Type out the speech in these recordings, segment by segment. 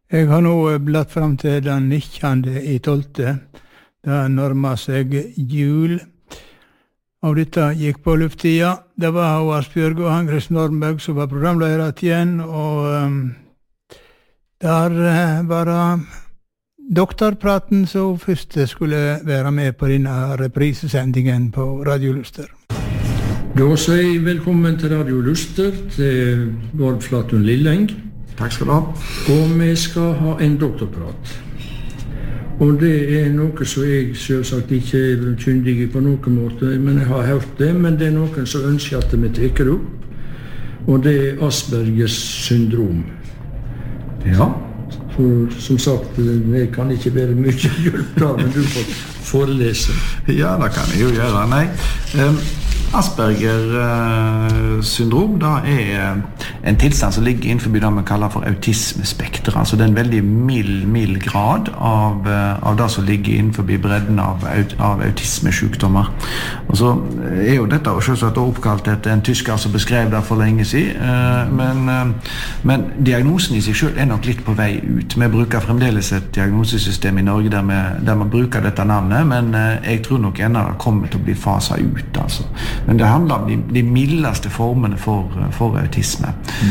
Jeg har nå blatt frem til den 19.12. Det nærmer seg jul. Og dette gikk på lufttida. Det var Asbjørg og Hangres Normberg som var programledere igjen, og der var doktorpraten som først skulle være med på denne reprisesendingen på Radio Luster. Da sier jeg velkommen til Radio Luster, til Bård Flatun Lilleng. Takk skal du ha. Og vi skal ha en doktorprat. Og det noe som jeg selvsagt ikke kyndig på noen måte, men jeg har hørt det, men det noen som ønsker at vi teker opp. Og det Aspergers syndrom. Ja. For som sagt, jeg kan ikke være mye hjelp da, men du får forelese. Ja, det kan jeg jo gjøre. Nei. Asperger syndrom da en tilstand som ligger innenfor det vi kaller for autismespekter. Altså det en veldig mild grad av det som ligger innenfor bredden av autismesykdommer. Og så jo dette selvsagt oppkalt etter en tysker som beskrev det for lenge siden, men diagnosen i seg selv nok litt på vei ut. Vi bruker fremdeles et diagnosesystem i Norge der vi bruker dette navnet, men jeg tror nok ennå det kommer til å bli faset ut, altså. Men det handler om de mildeste formene for autisme.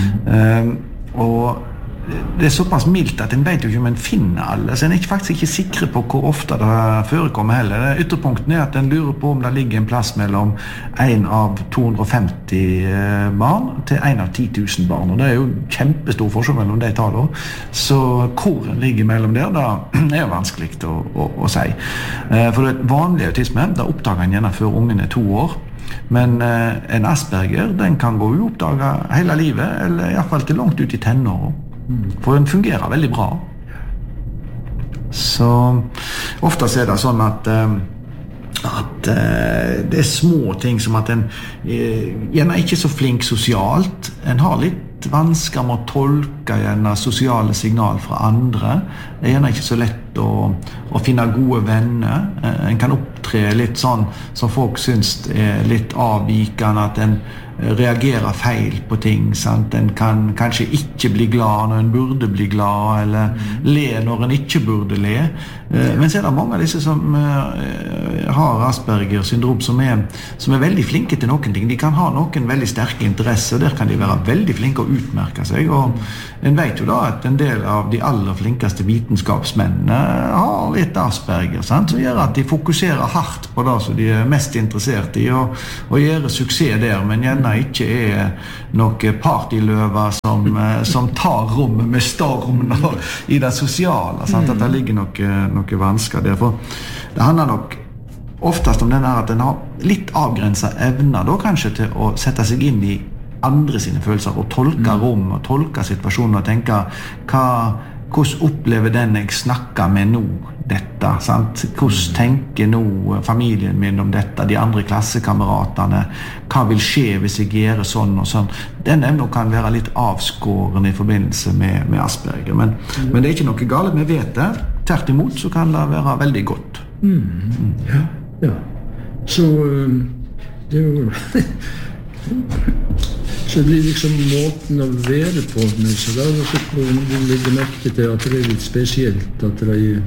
Og det såpass mildt at en vet jo ikke om en finner alle, så en faktisk ikke sikre på hvor ofte det forekommer heller. Ytterpunkten at en lurer på om det ligger en plass mellom 1 av 250 barn til 1 av 10 000 barn, og det jo kjempestor forskjell mellom de tallene. Så hvor en ligger mellom der, det jo vanskelig å si. For det vanlige autisme, det oppdager en gjerne før ungen 2 år, men en Asperger, den kan gå uoppdaget hele livet, eller i hvert fall til langt ut i tenåret. For den fungerer veldig bra. Så ofte det sånn at det små ting som at en gjerne ikke så flink sosialt, en har litt vansker med å tolke gjerne sosiale signal fra andre. Det gjerne ikke så lett å finne gode venner. En kan opptre litt sånn som folk synes litt avvikende, at en reagerer feil på ting, sant? En kan kanskje ikke bli glad når en burde bli glad, eller le når en ikke burde le. Men så det mange av disse som har Asperger syndrom som veldig flinke til noen ting. De kan ha noen veldig sterke interesser, der kan de være veldig flinke å utmerke seg, og en vet jo da at en del av de aller flinkeste vitenskapsmennene har litt Asperger, sant? Som gjør at de fokuserer hardt på det som de mest interessert i, og gjør suksess der, men gjerne ikke noen partyløver som tar rommet med storm i det sosiale, sant? At det ligger noe vansker der. For det handler nok oftest om denne at en har litt avgrenset evner da kanskje til å sette seg inn i andre sine følelser og tolke rom og tolke situasjonen og tenke hvordan opplever den jeg snakker med nå dette, sant? Hvordan tenker nå familien min om dette, de andre klassekameratene, hva vil skje hvis jeg gjør sånn og sånn. Den evnen kan være litt avskåren i forbindelse med Asperger, men det ikke noe galt, vi vet det. Tvert imot så kan det være veldig godt. Ja. Så det jo så det blir liksom måten å være på, så da du legger merke til at det litt spesielt, at de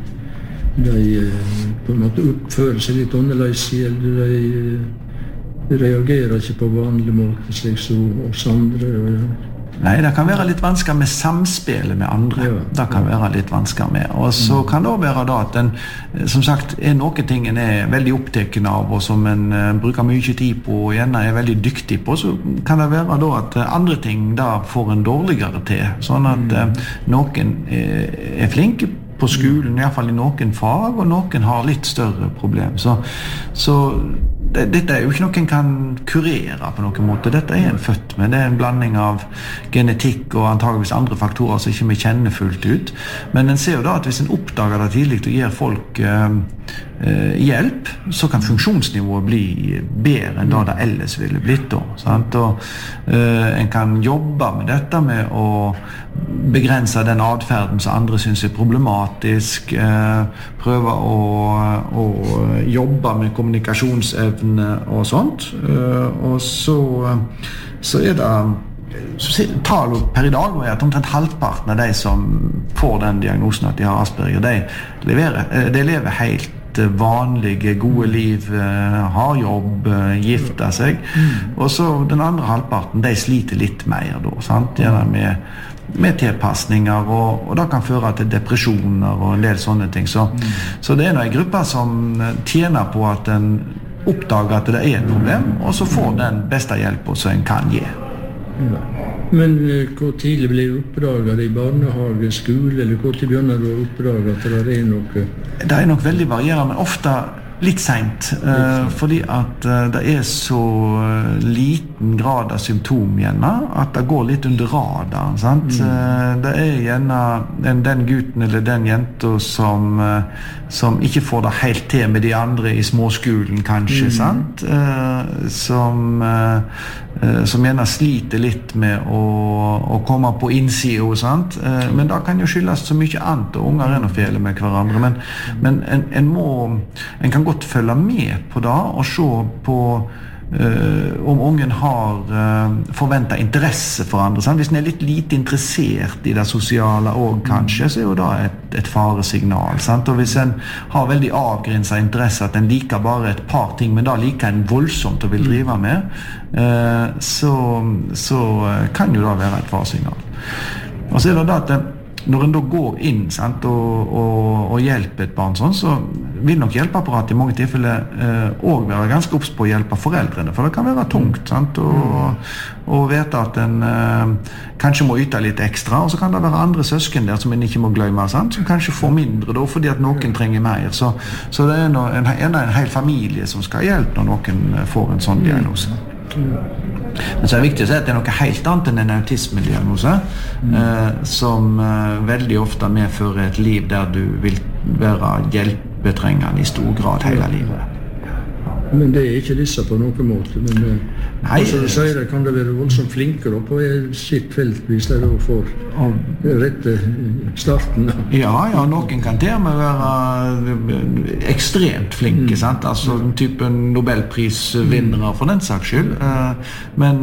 på en måte oppfører seg litt annerledes, eller de reagerer ikke på vanlig måte, slik som oss andre. Nei, det kan være litt vansker med samspillet med andre. Ja. Det kan være litt vansker med. Og så kan det også være da at den, som sagt, noen ting en veldig opptatt av, og som en bruker mye tid på, og gjerne veldig dyktig på, så kan det være da at andre ting da får en dårligere til. Sånn at noen flinke på skolen, i hvert fall i noen fag, og noen har litt større problem. Så dette jo ikke noe en kan kurere på noen måte. Dette en født med. Det en blanding av genetikk og antageligvis andre faktorer som ikke vi kjenner fullt ut. Men en ser jo da at hvis en oppdager det tidlig og gir folk hjelp, så kan funksjonsnivået bli bedre enn det ellers ville blitt da. Sant? Og en kan jobbe med dette med å begrense den adferden som andre synes problematisk, prøve å jobbe med kommunikasjonsevne og sånt, og så det Tallet per i dag er at omtrent halvparten av de som får den diagnosen at de har Asperger, de lever helt vanlige, gode liv, har jobb, gifter seg. Og så den andre halvparten, de sliter litt mer da, sant? Gjerne med tilpasninger, og det kan føre til depresjoner og en del sånne ting. Så det er en gruppe som tjener på at en oppdager at det er et problem, og så får den beste hjelpen som en kan gi. Ja. Men hvor tidlig blir oppdaget i barnehage, skole, eller hvor tidlig begynner du å oppdage at det er noe? Det er nok veldig varierende, men ofte litt sent, fordi at det er så liten grad av symptom gjerne, at det går litt under radaren, sant? Det er gjerne den gutten eller den jenta som ikke får det helt til med de andre i småskolen kanskje, sant? Som gjerne sliter litt med å komme på innsida, sant? Men det kan jo skyldes så mye annet, og unger er noe fele med hverandre, men en kan godt følge med på det og se på om ungen har forventet interesse for andre, sant? Hvis en er litt lite interessert i det sosiale også, kanskje, så er jo det et faresignal, sant? Og hvis en har veldig avgrenset interesse, at en liker bare et par ting, men da liker en voldsomt å vil drive med, så kan jo det være et faresignal. Og så er det at når en da går inn, sant, og hjelper et barn sånn, så vil nok hjelpeapparatet i mange tilfeller også være ganske obs på å hjelpe foreldrene, for det kan være tungt, sant, og vite at en kanskje må yte litt ekstra, og så kan det være andre søsken der som en ikke må glemme, sant, som kanskje får mindre da, fordi at noen trenger mer. Så det er en hel familie som skal hjelpe når noen får en sånn diagnose. Men så er det viktig å si at det er noe helt annet enn en autismediagnose, som veldig ofte medfører et liv der du vil være hjelpetrengende i stor grad hele livet. Men det er ikke disse på noen måte, men som du sier, kan det være voldsomt flinke på sitt felt hvis de da får rette starten. Ja, noen kan til og med være ekstremt flinke, sant? Altså typen Nobelprisvinnere for den saks skyld, men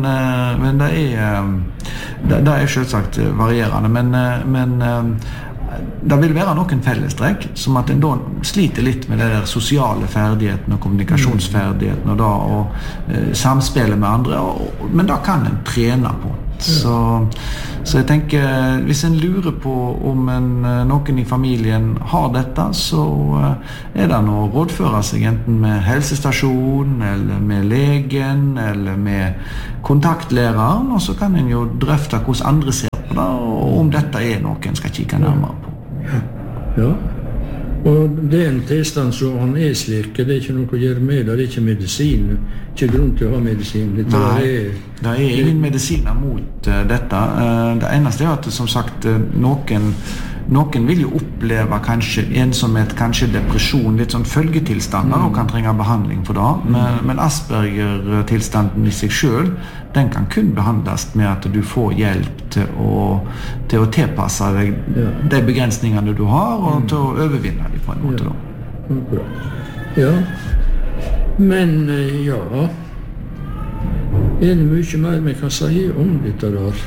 det er selvsagt varierende, men det vil være noen fellestrekk, som at en da sliter litt med de der sosiale ferdighetene og kommunikasjonsferdighetene og da, og samspillet med andre, men da kan en trene på. Så jeg tenker, hvis en lurer på om noen i familien har dette, så er det noe å rådføre seg enten med helsestasjonen, eller med legen, eller med kontaktlæreren, og så kan en jo drøfte hvordan andre ser på det, og om dette er noe en skal kikke nærmere på. Ja, og det er en tilstand som han er slik, det er ikke noe å gjøre med det, det er ikke medisin, ikke grunn til å ha medisin. Nei, det er ingen medisiner mot dette. Det eneste er at, som sagt, noen vil jo oppleve kanskje ensomhet, kanskje depresjon, litt sånn følgetilstander, og kan trenge behandling for det. Men Asperger-tilstanden i seg selv, den kan kun behandles med at du får hjelp til å tilpasse deg de begrensningene du har, og til å overvinne dem på en måte. Ja, men ja, er det mye mer vi kan si om dette der?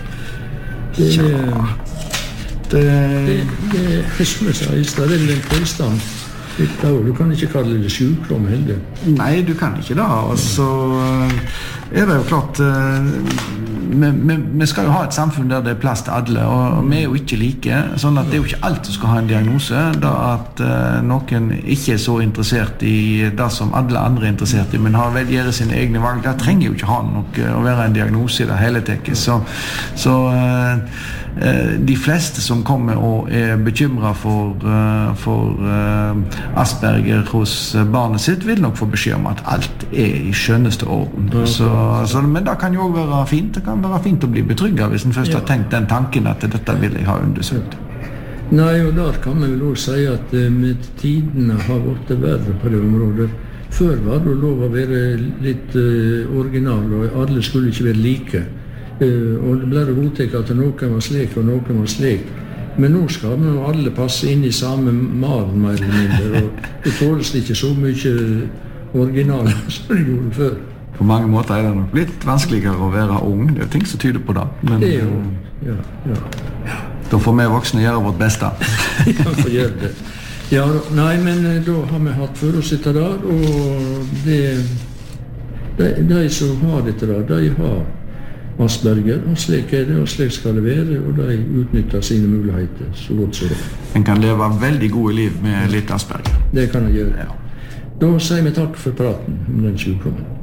Det er som jeg sa i stedet, det er en tilstand. Du kan ikke kalle det sykdom heller. Nei, du kan ikke det. Og så er det jo klart, vi skal jo ha et samfunn der det er plass til alle, og vi er jo ikke like, sånn at det er jo ikke alt som skal ha en diagnose, da at noen ikke er så interessert i det som alle andre er interessert i, men har vel gjøre sine egne valg. Det trenger jo ikke ha noe å være en diagnose i det hele tatt. Så de fleste som kommer og er bekymret for Asperger hos barnet sitt, vil nok få beskjed om at alt er i skjønneste orden. Men det kan jo også være fint. Det kan være fint å bli betrygget hvis en først har tenkt den tanken at dette vil jeg ha undersøkt. Nei, og der kan man vel også si at med tidene har vært verre på det området. Før var det lov å være litt original, og alle skulle ikke være like. Og det ble godtatt at noen var slik og noen var slik. Men nå skal vi alle passe inn i samme malen, mer eller mindre, og det tåles ikke så mye original som det gjorde før. På mange måter det nok litt vanskeligere å være ung. Det ting som tyder på det. Men Det jo, da får vi voksne gjøre vårt beste. Ja, får gjøre det. Ja, nei, men da har vi hatt for oss dette der, og de som har dette der, de har Asperger, og slik det, og slik skal det være, og de utnytter sine muligheter så godt som det. En kan leve veldig gode liv med litt Asperger. Det kan de gjøre. Da sier vi takk for praten om den sykdommen.